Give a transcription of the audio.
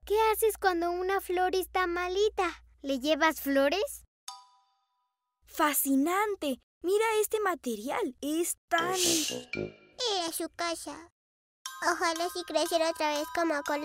¿Qué haces cuando una flor está malita? ¿Le llevas flores? ¡Fascinante! Mira este material. Es tan... Era su casa. Ojalá si creciera otra vez como color.